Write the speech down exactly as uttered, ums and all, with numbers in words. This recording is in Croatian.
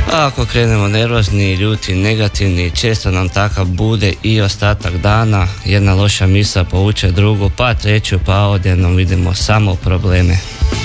A ako krenemo nervozni, ljuti, negativni, često nam takav bude i ostatak dana, jedna loša misao povuče drugu, pa treću, pa odjednom vidimo samo probleme.